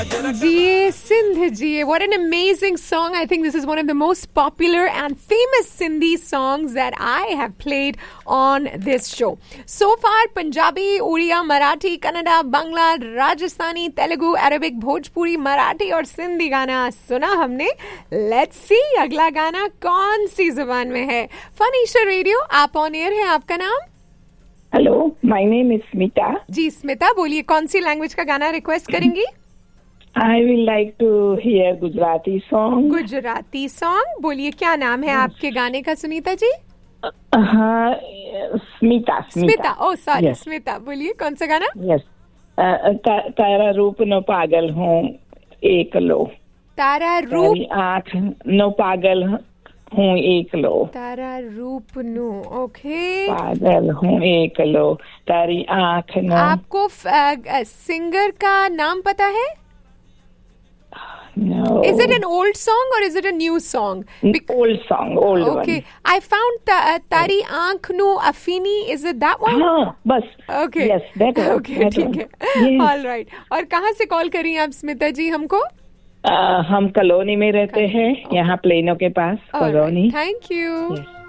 जिए सिंध जिए. What an amazing song. I think this is one of the most popular and famous Sindhi songs that I have played on this show. So far, Punjabi, Oriya, Marathi, Kannada, Bangla, Rajasthani, Telugu, Arabic, Bhojpuri, Marathi और सिंधी गाना सुना हमने. Let's see अगला गाना कौन सी जुबान में है. फन ईशा रेडियो, आप ऑन एयर है. आपका नाम? Hello, my name is Smita. जी स्मिता, बोलिए कौन सी लैंग्वेज का गाना रिक्वेस्ट करेंगी? I will like to hear Gujarati song. Gujarati song. बोलिए क्या नाम है आपके गाने का सुनीता जी? हाँ, स्मिता. स्मिता. ओ सॉरी, Yes. स्मिता. बोलिए कौन सा गाना? यस. तारा रूप न पागल हूँ एक लो. तारा रूप. तारी आँख न पागल हूँ एक लो. तारा रूप नु. ओके. पागल हूँ एक लो. तारी आँख न. आपको सिंगर का नाम पता है? No. Is it an old song or is it a new song? Old song, old one. Okay. I found Tari Aankh Nu Afini. Is it that one? हाँ, बस. Okay. Yes, that one. Okay, ठीक है. Yes. All right. और कहाँ से call करी आप स्मिता जी हमको? हम कॉलोनी में रहते हैं, यहाँ प्लेनो के पास कॉलोनी. Thank you. Yes.